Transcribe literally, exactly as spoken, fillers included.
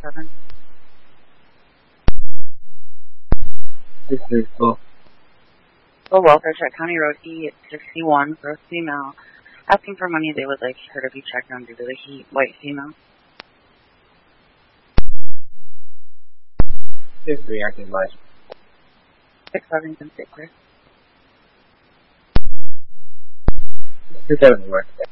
seven. six three four. Oh, welfare check, County Road E sixty-one, gross female. Asking for money they would like her to be checked on due to the heat, white female. six three active life. six seven can stay clear. six seven work.